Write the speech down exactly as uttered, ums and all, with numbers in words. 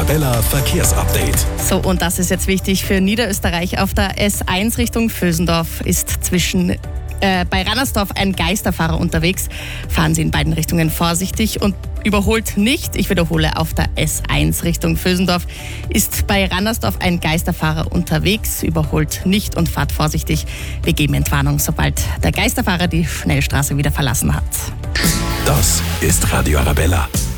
Arabella Verkehrsupdate. So, und das ist jetzt wichtig für Niederösterreich. Auf der S eins Richtung Vösendorf ist zwischen äh, bei Rannersdorf ein Geisterfahrer unterwegs. Fahren Sie in beiden Richtungen vorsichtig und überholt nicht. Ich wiederhole, auf der S eins Richtung Vösendorf ist bei Rannersdorf ein Geisterfahrer unterwegs. Überholt nicht und fahrt vorsichtig. Wir geben Entwarnung, sobald der Geisterfahrer die Schnellstraße wieder verlassen hat. Das ist Radio Arabella.